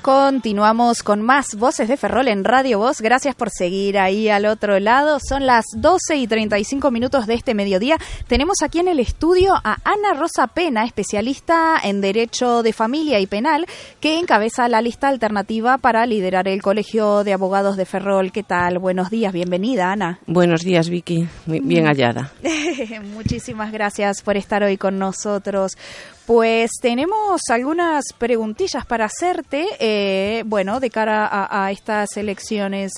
Continuamos con más Voces de Ferrol en Radio Voz. Gracias por seguir ahí al otro lado. Son las 12:35 de este mediodía. Tenemos aquí en el estudio a Ana Rosa Pena, especialista en Derecho de Familia y Penal, que encabeza la lista alternativa para liderar el Colegio de Abogados de Ferrol. ¿Qué tal? Buenos días, bienvenida, Ana. Buenos días, Vicky. Muy bien hallada. Muchísimas gracias por estar hoy con nosotros. Pues tenemos algunas preguntillas para hacerte, de cara a estas elecciones.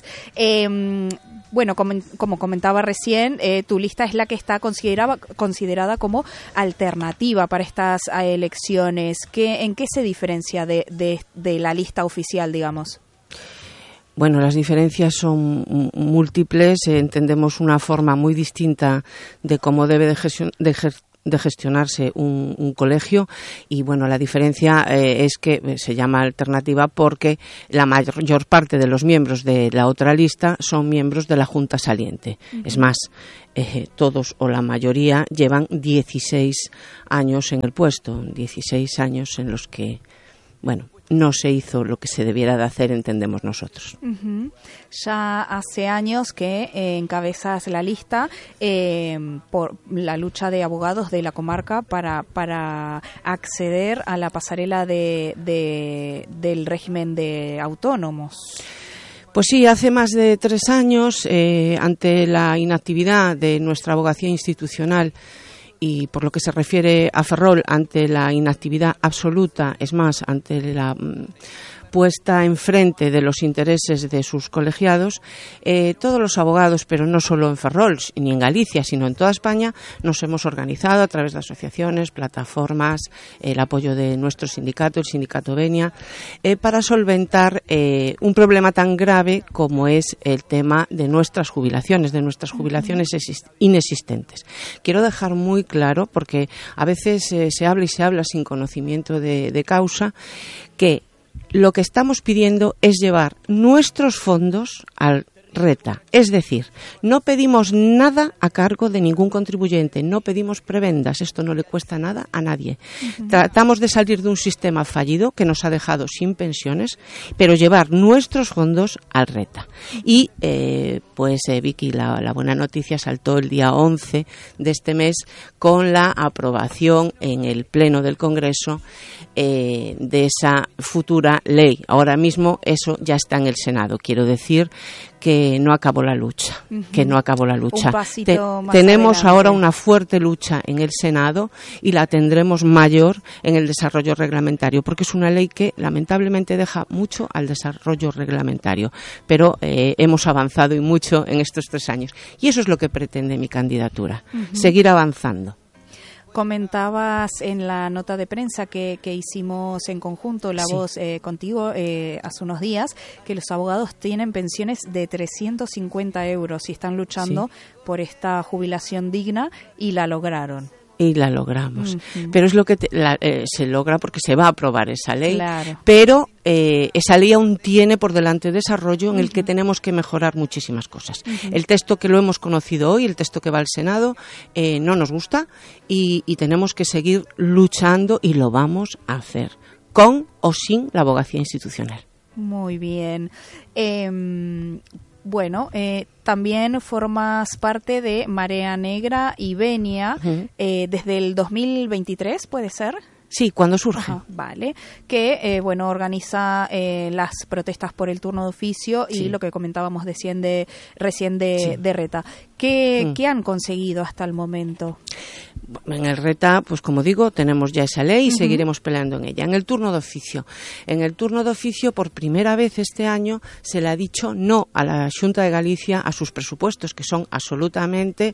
Como comentaba recién, tu lista es la que está considerada como alternativa para estas elecciones. ¿En qué se diferencia de la lista oficial, digamos? Bueno, las diferencias son múltiples. Entendemos una forma muy distinta de cómo debe de gestionarse un colegio y bueno, la diferencia es que se llama alternativa porque la mayor parte de los miembros de la otra lista son miembros de la Junta saliente. Uh-huh. Es más, todos o la mayoría llevan 16 años en el puesto, 16 años en los que, bueno, no se hizo lo que se debiera de hacer, entendemos nosotros. Uh-huh. Ya hace años que encabezas la lista por la lucha de abogados de la comarca para acceder a la pasarela del régimen de autónomos. Pues sí, hace más de 3 años, ante la inactividad de nuestra abogacía institucional y por lo que se refiere a Ferrol, ante la inactividad absoluta, es más, ante la puesta enfrente de los intereses de sus colegiados, todos los abogados, pero no solo en Ferrol ni en Galicia, sino en toda España, nos hemos organizado a través de asociaciones, plataformas, el apoyo de nuestro sindicato, el sindicato Venia, para solventar un problema tan grave como es el tema de nuestras jubilaciones inexistentes. Quiero dejar muy claro, porque a veces se habla sin conocimiento de causa, que lo que estamos pidiendo es llevar nuestros fondos al RETA. Es decir, no pedimos nada a cargo de ningún contribuyente, no pedimos prebendas, esto no le cuesta nada a nadie. Uh-huh. Tratamos de salir de un sistema fallido que nos ha dejado sin pensiones, pero llevar nuestros fondos al RETA. Y, Vicky, la buena noticia saltó el día 11 de este mes con la aprobación en el Pleno del Congreso de esa futura ley. Ahora mismo eso ya está en el Senado. Quiero decir que no acabó la lucha, Un pasito más tenemos adelante. Ahora una fuerte lucha en el Senado y la tendremos mayor en el desarrollo reglamentario, porque es una ley que lamentablemente deja mucho al desarrollo reglamentario, pero hemos avanzado y mucho en estos 3 años. Y eso es lo que pretende mi candidatura, seguir avanzando. Comentabas en la nota de prensa que hicimos en conjunto, La Voz, contigo hace unos días, que los abogados tienen pensiones de 350 euros y están luchando por esta jubilación digna y la lograron. Y la logramos. Uh-huh. Pero es lo que se logra porque se va a aprobar esa ley. Claro. Pero esa ley aún tiene por delante desarrollo en el que tenemos que mejorar muchísimas cosas. Uh-huh. El texto que lo hemos conocido hoy, el texto que va al Senado, no nos gusta y tenemos que seguir luchando y lo vamos a hacer, con o sin la abogacía institucional. Muy bien. También formas parte de Marea Negra y Venia desde el 2023, ¿puede ser? Sí, cuando surge. Ajá, vale. Que, organiza las protestas por el turno de oficio y lo que comentábamos recién de RETA. ¿Qué han conseguido hasta el momento? En el RETA, pues como digo, tenemos ya esa ley y seguiremos peleando en ella. En el turno de oficio, por primera vez este año se le ha dicho no a la Xunta de Galicia a sus presupuestos, que son absolutamente,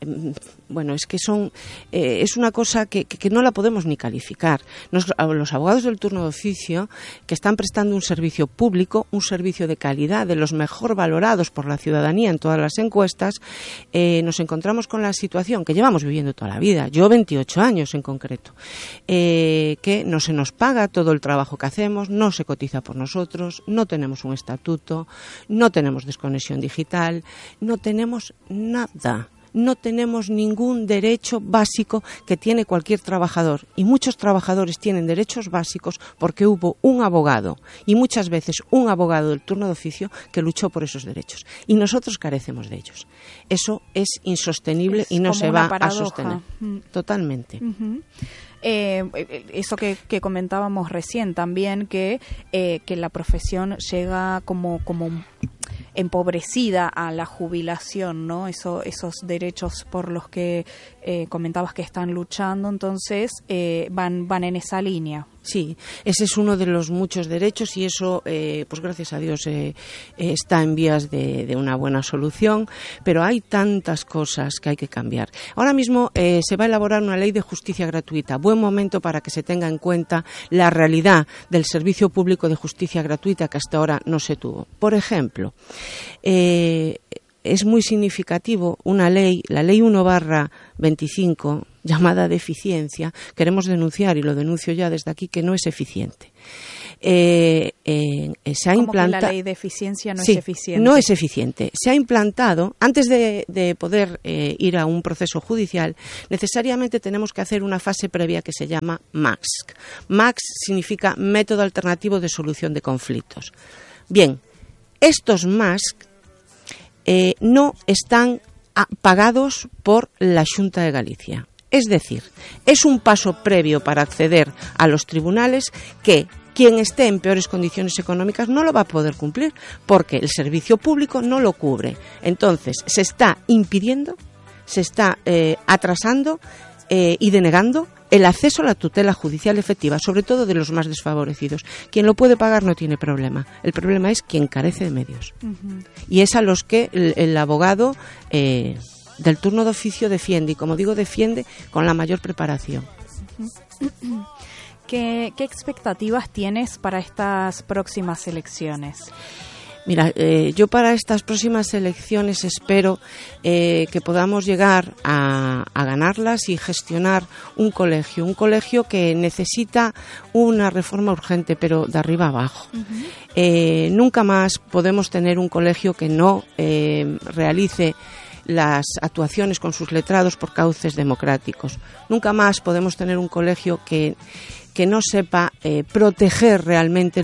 es una cosa que no la podemos ni calificar. Los abogados del turno de oficio, que están prestando un servicio público, un servicio de calidad, de los mejor valorados por la ciudadanía en todas las encuestas, nos encontramos con la situación que llevamos viviendo toda la vida, yo 28 años en concreto, que no se nos paga todo el trabajo que hacemos, no se cotiza por nosotros, no tenemos un estatuto, no tenemos desconexión digital, no tenemos nada. no tenemos ningún derecho básico que tiene cualquier trabajador. Y muchos trabajadores tienen derechos básicos porque hubo un abogado, y muchas veces un abogado del turno de oficio, que luchó por esos derechos. Y nosotros carecemos de ellos. Eso es insostenible y no se va a sostener. Totalmente. Eso que comentábamos recién también, que la profesión llega como empobrecida a la jubilación, ¿no? Esos derechos por los que comentabas que están luchando, entonces van en esa línea. Sí, ese es uno de los muchos derechos y eso, pues gracias a Dios, está en vías de una buena solución, pero hay tantas cosas que hay que cambiar. Ahora mismo se va a elaborar una ley de justicia gratuita. Buen momento para que se tenga en cuenta la realidad del servicio público de justicia gratuita que hasta ahora no se tuvo. Por ejemplo, es muy significativo una ley, la Ley 1/25, llamada de eficiencia. Queremos denunciar, y lo denuncio ya desde aquí, que no es eficiente. Se ha implantado. La ley de eficiencia no es eficiente. No es eficiente. Se ha implantado, antes de poder ir a un proceso judicial, necesariamente tenemos que hacer una fase previa que se llama MASC. MASC significa Método Alternativo de Solución de Conflictos. Bien, estos MASC no están pagados por la Xunta de Galicia. Es decir, es un paso previo para acceder a los tribunales que quien esté en peores condiciones económicas no lo va a poder cumplir porque el servicio público no lo cubre. Entonces, se está impidiendo, se está atrasando y denegando el acceso a la tutela judicial efectiva, sobre todo de los más desfavorecidos. Quien lo puede pagar no tiene problema. El problema es quien carece de medios. Y es a los que el abogado del turno de oficio defiende. Y como digo, defiende con la mayor preparación. ¿Qué expectativas tienes para estas próximas elecciones? Mira, yo para estas próximas elecciones espero que podamos llegar a ganarlas y gestionar un colegio que necesita una reforma urgente, pero de arriba abajo. Nunca más podemos tener un colegio que no realice las actuaciones con sus letrados por cauces democráticos. Nunca más podemos tener un colegio que no sepa proteger realmente